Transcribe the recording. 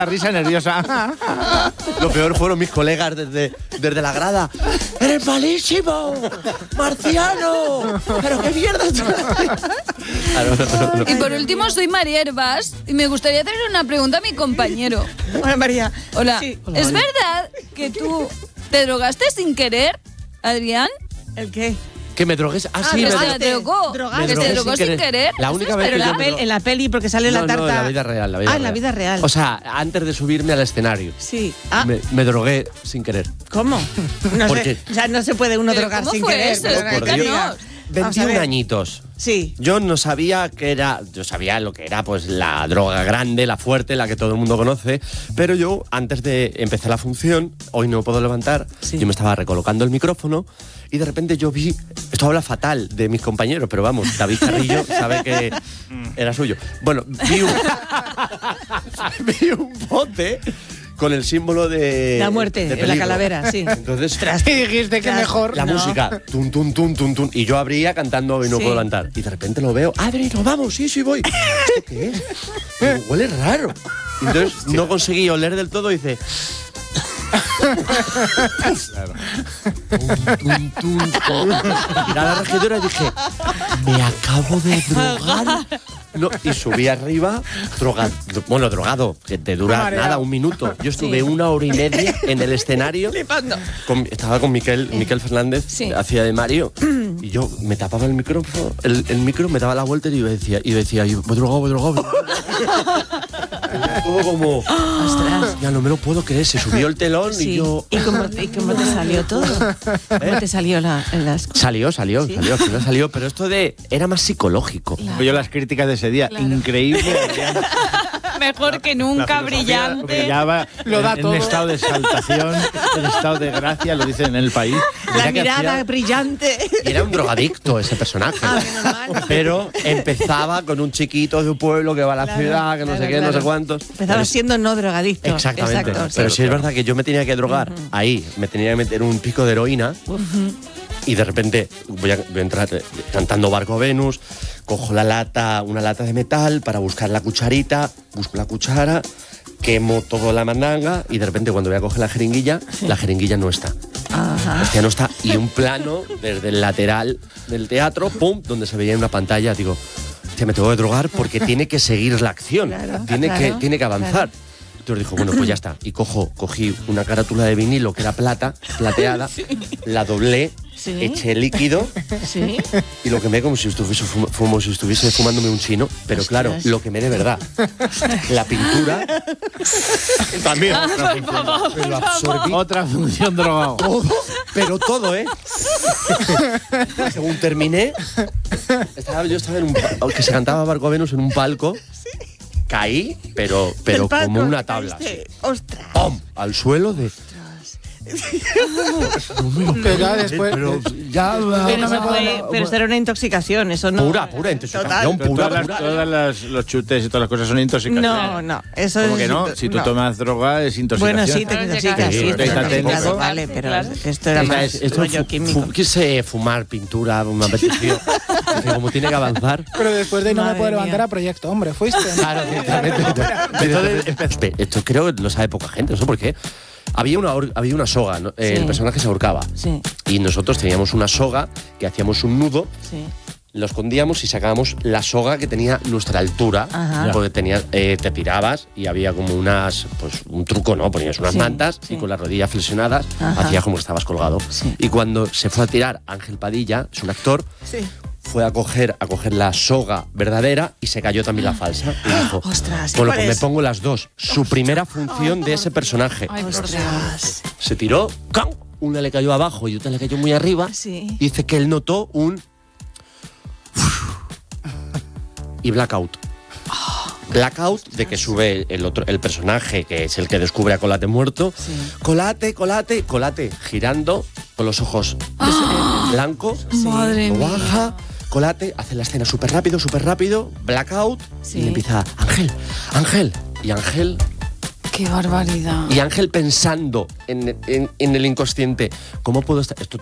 La risa nerviosa. Lo peor fueron mis colegas desde la grada. ¡Eres malísimo! ¡Marciano! ¿Pero qué mierda! Y por último, soy María Hervás y me gustaría hacer una pregunta a mi compañero. Hola, María. Hola. Sí. ¿Es verdad que tú te drogaste sin querer, Adrián? ¿El qué? ¿Que me drogues? Sí, que me se drogó. Drogaste. Que se drogó sin querer. La única vez Pero que yo en la peli, porque sale la tarta. No, en la vida real. En la vida real. O sea, antes de subirme al escenario. Sí. Me drogué sin querer. ¿Cómo? No ¿Por sé. qué? Ya no se puede uno ¿Pero drogar cómo sin fue querer. eso? Perdona, Por que Dios. diga. 21 añitos. Sí. Yo no sabía qué era, yo sabía lo que era pues la droga grande, la fuerte, la que todo el mundo conoce, pero yo antes de empezar la función, hoy no puedo levantar, yo me estaba recolocando el micrófono y de repente yo vi, esto habla fatal de mis compañeros, pero vamos, David Carrillo sabe que era suyo. Bueno, vi un bote con el símbolo de La muerte, de en la peligro. calavera, sí. Entonces, Y dijiste que mejor. la música, tun, tun, tun, tun, tun, y yo abría cantando y no Sí. puedo levantar. Y de repente lo veo, Adri, nos vamos, sí, voy. ¿Esto qué es? Digo, huele raro. Y entonces no conseguí oler del todo y dice... Tun, tun, tun. Miré a la regidora y dije, me acabo de drogar. No, y subí arriba, drogado, que te dura Mareado. nada, un minuto. Yo estuve 1 hora y media en el escenario. Estaba con Miquel Fernández, Sí. hacía de Mario, y yo me tapaba el micrófono, el micro, me daba la vuelta y decía, voy drogado. Todo como, Ostras. ya no me lo puedo creer, se subió el telón Sí. y yo... ¿Y cómo te salió todo? ¿Cómo te salió las Salió, al final salió, pero esto era más psicológico. Yo las críticas de ese día, increíble. Mejor que nunca, brillante. Brillaba Lo da en todo. estado de exaltación, en estado de gracia, lo dicen en el país. La Decía que mirada hacía- brillante. Y era un drogadicto ese personaje. Qué normal. Pero empezaba con un chiquito de un pueblo que va a la Claro, ciudad, que no sé claro, qué, no claro. sé cuántos. Empezaba Pero- siendo no drogadicto. Exactamente. Exacto, Pero sí. sí es verdad que yo me tenía que drogar ahí, me tenía que meter un pico de heroína. Y de repente voy a entrar cantando Barco Venus, cojo una lata de metal para buscar la cucharita, busco la cuchara, quemo toda la mandanga y de repente cuando voy a coger la jeringuilla no está. Ajá. Hostia, no está. Y un plano desde el lateral del teatro, pum, donde se veía en una pantalla, digo, hostia, me tengo que drogar porque tiene que seguir la acción, Claro, tiene claro, que avanzar. Entonces dijo, bueno, pues ya está. Y cogí una carátula de vinilo que era plateada, la doblé, Sí. eché líquido Sí. y lo quemé como si estuviese fumándome un chino. Pero claro, Ostras. lo quemé de verdad. La pintura también. Me lo absorbí Otra función drogado. todo, pero todo, ¿eh? Según terminé, yo estaba en un que se cantaba Barco Venus en un palco. Caí, pero Del palco, como una tabla. caíste. así. Ostras. ¡Pum! Al suelo de... Pero ya después. Pero esto era una intoxicación, eso no. Pura intoxicación, Total. pura. Todas los chutes y todas las cosas son intoxicaciones. No, eso ¿Cómo es. que no? Si tú no. tomas droga es intoxicación. Bueno, sí, te intoxicas, Sí, sí, está está técnico. intoxicado, vale, pero Claro. esto era más Esto rollo químico. quise fumar pintura, me apeteció. Dije, como tiene que avanzar. Pero después de No Madre me puedo mía. levantar a Proyecto Hombre, fuiste. Claro, ciertamente. Entonces, esto creo que lo sabe poca gente, no sé por qué. Había una soga, ¿no? Sí. El personaje se ahorcaba. Sí, Y nosotros teníamos una soga que hacíamos un nudo, sí. lo escondíamos y sacábamos la soga que tenía nuestra altura. Ajá. Porque te tirabas y había como un truco, ¿no? Ponías unas Sí, mantas sí. y con las rodillas flexionadas Ajá. hacías como que estabas colgado. Sí. Y cuando se fue a tirar Ángel Padilla, es un actor, Sí. fue a coger la soga verdadera y se cayó también la falsa. Y dijo, Ostras, bueno, ¿cuál pues me es? pongo las dos. Su primera función de ese personaje. Ostras. Se tiró, ¡cam! Una le cayó abajo y otra le cayó muy arriba. Sí. Y dice que él notó un... y blackout. Blackout de que sube el personaje, que es el que descubre a Colate muerto. Sí. Colate, girando con los ojos blancos. Madre Lo mía. baja, Colate, hace la escena súper rápido, blackout, Sí. y empieza, Ángel. Qué barbaridad. Y Ángel pensando en el inconsciente, ¿cómo puedo estar? Esto